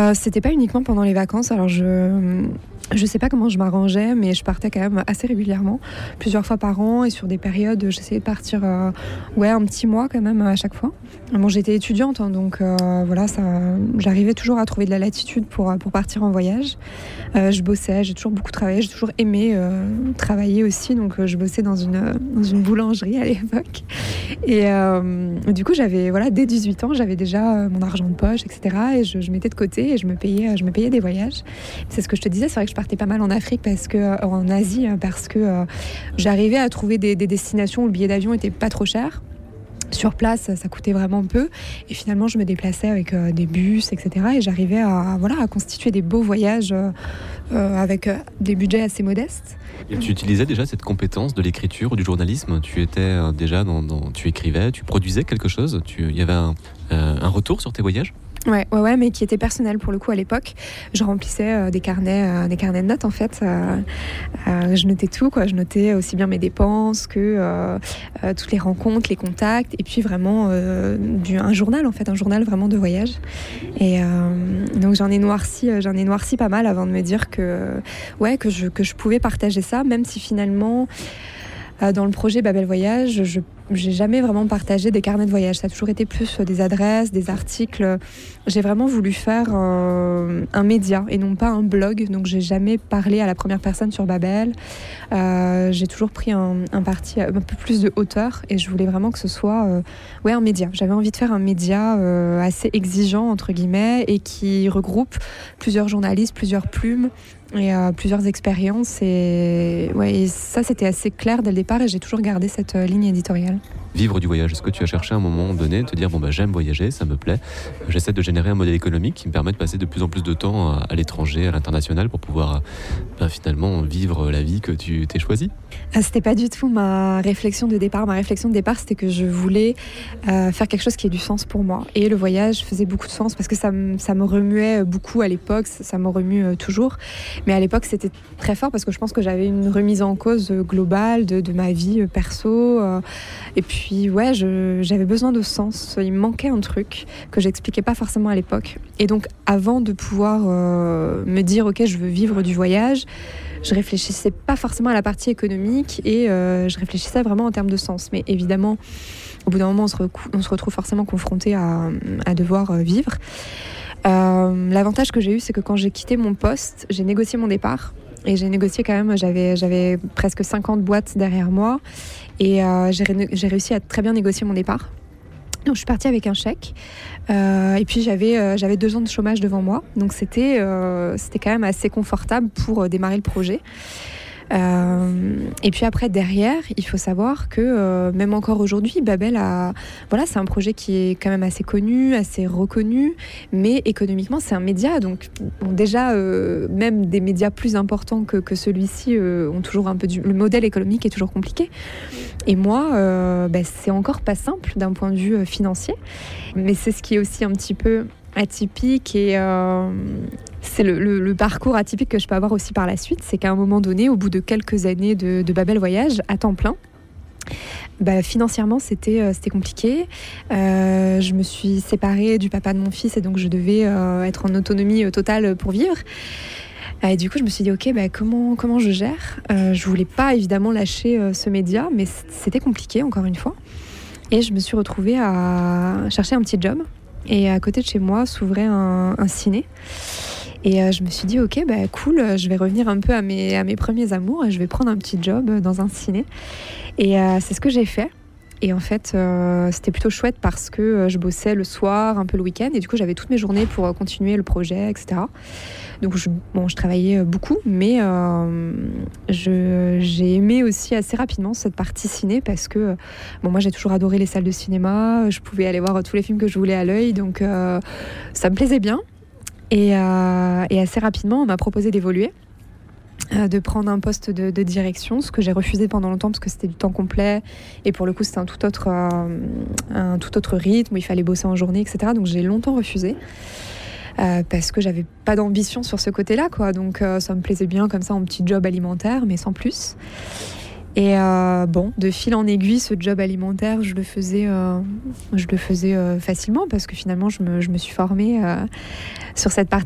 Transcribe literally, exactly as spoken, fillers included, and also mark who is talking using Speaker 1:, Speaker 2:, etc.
Speaker 1: Euh, c'était pas uniquement pendant les vacances. Alors je je sais pas comment je m'arrangeais, mais je partais quand même assez régulièrement, plusieurs fois par an, et sur des périodes, j'essayais de partir euh, ouais un petit mois quand même à chaque fois. Bon, j'étais étudiante, hein, donc euh, voilà, ça, j'arrivais toujours à trouver de la latitude pour pour partir en voyage. Euh, je bossais, j'ai toujours beaucoup travaillé, j'ai toujours aimé euh, travailler aussi, donc euh, je bossais dans une dans une boulangerie à l'époque. Et euh, du coup, j'avais voilà dès dix-huit ans, j'avais déjà euh, mon argent de poche, et cetera. Et je, je mettais de côté et je me payais je me payais des voyages. C'est ce que je te disais, c'est vrai que je partais pas mal en Afrique parce que euh, en Asie parce que euh, j'arrivais à trouver des, des destinations où le billet d'avion était pas trop cher. Sur place, ça coûtait vraiment peu. Et finalement, je me déplaçais avec euh, des bus, et cetera. Et j'arrivais à, voilà, à constituer des beaux voyages euh, euh, avec euh, des budgets assez modestes.
Speaker 2: Et tu utilisais déjà cette compétence de l'écriture ou du journalisme? Tu étais euh, déjà dans, dans, tu écrivais, tu produisais quelque chose? Tu, il y avait un, euh, un retour sur tes voyages?
Speaker 1: Ouais, ouais, ouais, mais qui était personnel pour le coup à l'époque. Je remplissais euh, des carnets, euh, des carnets de notes en fait. Euh, euh, je notais tout, quoi. Je notais aussi bien mes dépenses que euh, euh, toutes les rencontres, les contacts, et puis vraiment euh, du, un journal en fait, un journal vraiment de voyage. Et euh, donc j'en ai noirci, euh, j'en ai noirci pas mal avant de me dire que, ouais, que je que je pouvais partager ça, même si finalement. Euh, dans le projet Babel Voyage, je j'ai jamais vraiment partagé des carnets de voyage. Ça a toujours été plus des adresses, des articles. J'ai vraiment voulu faire euh, un média et non pas un blog. Donc j'ai jamais parlé à la première personne sur Babel. Euh, j'ai toujours pris un, un parti un peu plus de hauteur et je voulais vraiment que ce soit euh, ouais, un média. J'avais envie de faire un média euh, assez exigeant, entre guillemets, et qui regroupe plusieurs journalistes, plusieurs plumes et euh, plusieurs expériences. Et, ouais, et ça, c'était assez clair dès le départ et j'ai toujours gardé cette euh, ligne éditoriale.
Speaker 2: Vivre du voyage, est-ce que tu as cherché à un moment donné de te dire bon bah j'aime voyager, ça me plaît, j'essaie de générer un modèle économique qui me permet de passer de plus en plus de temps à, à l'étranger, à l'international pour pouvoir ben, finalement vivre la vie que tu t'es choisie?
Speaker 1: Ah, c'était pas du tout ma réflexion de départ. Ma réflexion de départ, c'était que je voulais euh, faire quelque chose qui ait du sens pour moi. Et le voyage faisait beaucoup de sens parce que ça, m- ça me remuait beaucoup à l'époque, ça, ça me remue euh, toujours. Mais à l'époque, c'était très fort parce que je pense que j'avais une remise en cause euh, globale de, de ma vie euh, perso. Euh, et puis, ouais, je, j'avais besoin de sens. Il me manquait un truc que j'expliquais pas forcément à l'époque. Et donc, avant de pouvoir euh, me dire, ok, je veux vivre du voyage, je réfléchissais pas forcément à la partie économique et euh, je réfléchissais vraiment en termes de sens. Mais évidemment, au bout d'un moment, on se, recou- on se retrouve forcément confronté à, à devoir euh, vivre. Euh, l'avantage que j'ai eu, c'est que quand j'ai quitté mon poste, j'ai négocié mon départ. Et j'ai négocié quand même, j'avais, j'avais presque cinquante boîtes derrière moi. Et euh, j'ai, ré- j'ai réussi à très bien négocier mon départ. Donc je suis partie avec un chèque euh, et puis j'avais, euh, j'avais deux ans de chômage devant moi. Donc c'était, euh, c'était quand même assez confortable pour euh, démarrer le projet. Euh, et puis après derrière, il faut savoir que euh, même encore aujourd'hui, Babel a, voilà, c'est un projet qui est quand même assez connu, assez reconnu, mais économiquement c'est un média. Donc bon, déjà, euh, même des médias plus importants que, que celui-ci euh, ont toujours un peu du, le modèle économique est toujours compliqué. Et moi, euh, bah, c'est encore pas simple d'un point de vue euh, financier, mais c'est ce qui est aussi un petit peu atypique et euh, c'est le, le, le parcours atypique que je peux avoir aussi par la suite, c'est qu'à un moment donné, au bout de quelques années de, de Babel Voyage à temps plein, bah, financièrement c'était, euh, c'était compliqué. Euh, je me suis séparée du papa de mon fils et donc je devais euh, être en autonomie euh, totale pour vivre. Et du coup, je me suis dit, ok, bah, comment, comment je gère euh, Je voulais pas évidemment lâcher euh, ce média, mais c'était compliqué encore une fois. Et je me suis retrouvée à chercher un petit job. Et à côté de chez moi s'ouvrait un, un ciné. Et euh, je me suis dit, ok, bah, cool, je vais revenir un peu à mes, à mes premiers amours et je vais prendre un petit job dans un ciné. Et euh, c'est ce que j'ai fait. Et en fait, euh, c'était plutôt chouette parce que euh, je bossais le soir, un peu le week-end. Et du coup, j'avais toutes mes journées pour euh, continuer le projet, et cetera. Donc, je, bon, je travaillais beaucoup, mais euh, je, j'ai aimé aussi assez rapidement cette partie ciné parce que bon, moi, j'ai toujours adoré les salles de cinéma. Je pouvais aller voir tous les films que je voulais à l'œil. Donc, euh, ça me plaisait bien. Et, euh, et assez rapidement, on m'a proposé d'évoluer. De prendre un poste de, de direction, ce que j'ai refusé pendant longtemps parce que c'était du temps complet et pour le coup c'était un tout autre, euh, un tout autre rythme où il fallait bosser en journée, et cetera. Donc j'ai longtemps refusé euh, parce que j'avais pas d'ambition sur ce côté-là, quoi. Donc euh, ça me plaisait bien comme ça en petit job alimentaire, mais sans plus. Et euh, bon, de fil en aiguille, ce job alimentaire, je le faisais, euh, je le faisais euh, facilement parce que finalement je me, je me suis formée euh, sur cette partie.